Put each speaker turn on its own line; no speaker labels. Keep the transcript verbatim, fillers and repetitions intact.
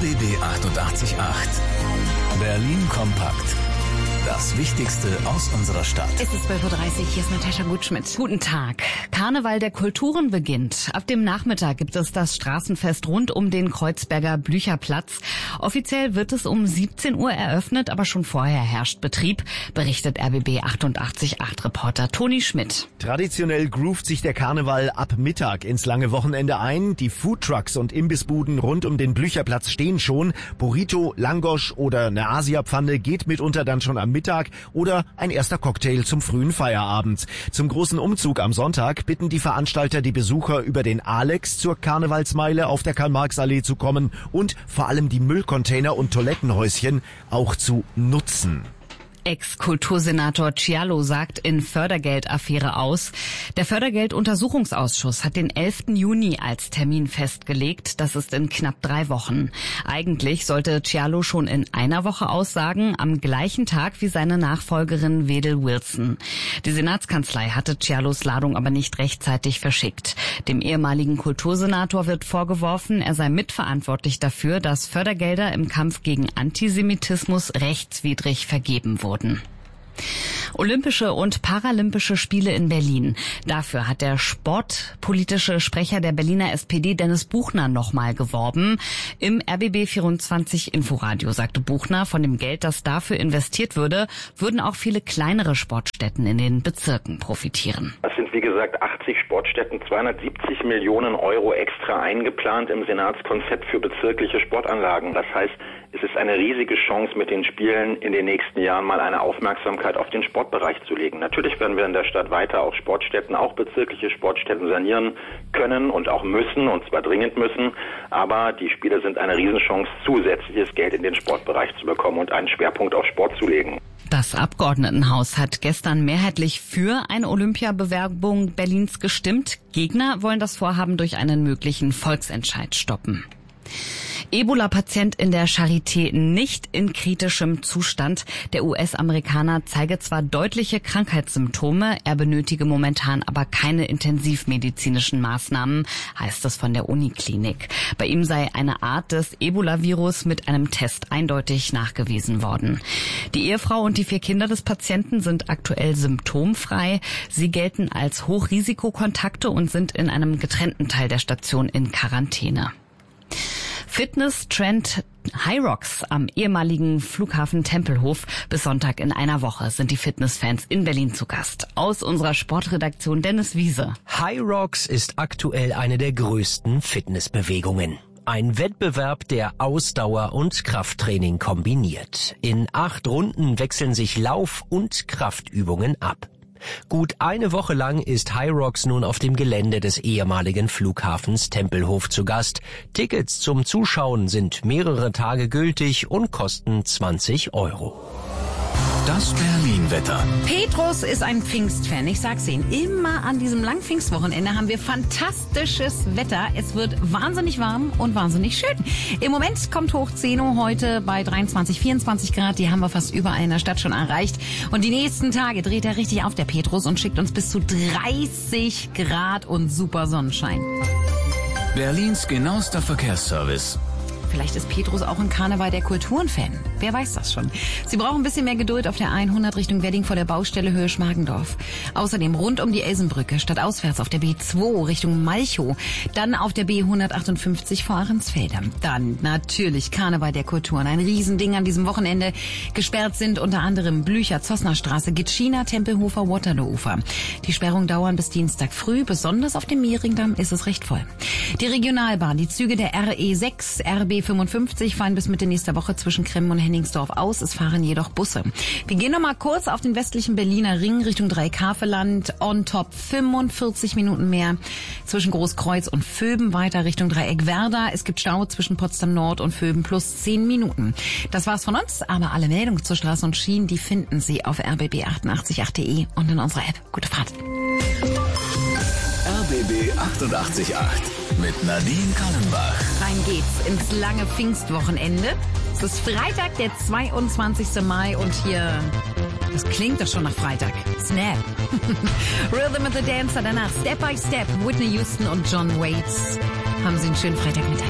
B B achtundachtzig Komma acht. Berlin kompakt. Das Wichtigste aus unserer Stadt.
Es ist zwölf Uhr dreißig, hier ist Natascha Gutschmidt. Guten Tag. Karneval der Kulturen beginnt. Ab dem Nachmittag gibt es das Straßenfest rund um den Kreuzberger Blücherplatz. Offiziell wird es um siebzehn Uhr eröffnet, aber schon vorher herrscht Betrieb, berichtet R B B achtundachtzig Komma acht Reporter Toni Schmidt.
Traditionell groovt sich der Karneval ab Mittag ins lange Wochenende ein. Die Foodtrucks und Imbissbuden rund um den Blücherplatz stehen schon. Burrito, Langosch oder eine Asiapfanne geht mitunter dann schon am Mittag oder ein erster Cocktail zum frühen Feierabend. Zum großen Umzug am Sonntag bitten die Veranstalter die Besucher über den Alex zur Karnevalsmeile auf der Karl-Marx-Allee zu kommen und vor allem die Müllcontainer und Toilettenhäuschen auch zu nutzen.
Ex-Kultursenator Cialo sagt in Fördergeldaffäre aus. Der Fördergelduntersuchungsausschuss hat den elften Juni als Termin festgelegt. Das ist in knapp drei Wochen. Eigentlich sollte Cialo schon in einer Woche aussagen, am gleichen Tag wie seine Nachfolgerin Wedel Wilson. Die Senatskanzlei hatte Cialos Ladung aber nicht rechtzeitig verschickt. Dem ehemaligen Kultursenator wird vorgeworfen, er sei mitverantwortlich dafür, dass Fördergelder im Kampf gegen Antisemitismus rechtswidrig vergeben wurden. Olympische und Paralympische Spiele in Berlin. Dafür hat der sportpolitische Sprecher der Berliner S P D Dennis Buchner nochmal geworben. Im R B B vierundzwanzig Inforadio sagte Buchner, von dem Geld, das dafür investiert würde, würden auch viele kleinere Sportstätten in den Bezirken profitieren.
Es sind wie gesagt achtzig Sportstätten, zweihundertsiebzig Millionen Euro extra eingeplant im Senatskonzept für bezirkliche Sportanlagen. Das heißt, es ist eine riesige Chance, mit den Spielen in den nächsten Jahren mal eine Aufmerksamkeit auf den Sportbereich zu legen. Natürlich werden wir in der Stadt weiter auch Sportstätten, auch bezirkliche Sportstätten sanieren können und auch müssen, und zwar dringend müssen. Aber die Spiele sind eine Riesenchance, zusätzliches Geld in den Sportbereich zu bekommen und einen Schwerpunkt auf Sport zu legen.
Das Abgeordnetenhaus hat gestern mehrheitlich für eine Olympiabewerbung Berlins gestimmt. Gegner wollen das Vorhaben durch einen möglichen Volksentscheid stoppen. Ebola-Patient in der Charité nicht in kritischem Zustand. Der U S-Amerikaner zeige zwar deutliche Krankheitssymptome, er benötige momentan aber keine intensivmedizinischen Maßnahmen, heißt es von der Uniklinik. Bei ihm sei eine Art des Ebola-Virus mit einem Test eindeutig nachgewiesen worden. Die Ehefrau und die vier Kinder des Patienten sind aktuell symptomfrei. Sie gelten als Hochrisikokontakte und sind in einem getrennten Teil der Station in Quarantäne. Fitness-Trend Hyrox am ehemaligen Flughafen Tempelhof. Bis Sonntag in einer Woche sind die Fitnessfans in Berlin zu Gast. Aus unserer Sportredaktion Dennis Wiese.
Hyrox ist aktuell eine der größten Fitnessbewegungen. Ein Wettbewerb, der Ausdauer und Krafttraining kombiniert. In acht Runden wechseln sich Lauf- und Kraftübungen ab. Gut eine Woche lang ist Hyrox nun auf dem Gelände des ehemaligen Flughafens Tempelhof zu Gast. Tickets zum Zuschauen sind mehrere Tage gültig und kosten zwanzig Euro.
Das Berlin-Wetter.
Petrus ist ein Pfingstfan, ich sag's Ihnen. Immer an diesem langen Pfingstwochenende haben wir fantastisches Wetter. Es wird wahnsinnig warm und wahnsinnig schön. Im Moment kommt hoch zehn Uhr heute bei dreiundzwanzig, vierundzwanzig Grad. Die haben wir fast überall in der Stadt schon erreicht. Und die nächsten Tage dreht er richtig auf, der Petrus, und schickt uns bis zu dreißig Grad und super Sonnenschein.
Berlins genauester Verkehrsservice.
Vielleicht ist Petrus auch ein Karneval der Kulturen-Fan. Wer weiß das schon. Sie brauchen ein bisschen mehr Geduld auf der hundert Richtung Wedding vor der Baustelle Höhe Schmargendorf. Außerdem rund um die Elsenbrücke, statt auswärts auf der B zwei Richtung Malchow. Dann auf der B hundertachtundfünfzig vor Ahrensfelde. Dann natürlich Karneval der Kulturen. Ein Riesending an diesem Wochenende. Gesperrt sind unter anderem Blücher, Zossnerstraße, Gitschina, Tempelhofer, Waterloo-Ufer. Die Sperrungen dauern bis Dienstag früh. Besonders auf dem Mehringdamm ist es recht voll. Die Regionalbahn, die Züge der R E sechs, R B fünfundfünfzig fahren bis Mitte nächster Woche zwischen Kremmen und Hennigsdorf aus. Es fahren jedoch Busse. Wir gehen noch mal kurz auf den westlichen Berliner Ring Richtung Dreieck-Havelland. On top fünfundvierzig Minuten mehr zwischen Großkreuz und Vöben, weiter Richtung Dreieck Werder. Es gibt Stau zwischen Potsdam Nord und Vöben plus zehn Minuten. Das war's von uns, aber alle Meldungen zur Straße und Schienen, die finden Sie auf r b b achtundachtzig punkt acht punkt de und in unserer App. Gute Fahrt.
R B B achtundachtzig Komma acht mit Nadine Kallenbach.
Rein geht's ins lange Pfingstwochenende. Es ist Freitag, der zweiundzwanzigste Mai und hier, das klingt doch schon nach Freitag. Snap. Rhythm of the Dancer, danach Step by Step, Whitney Houston und John Waits. Haben Sie einen schönen Freitagmittag.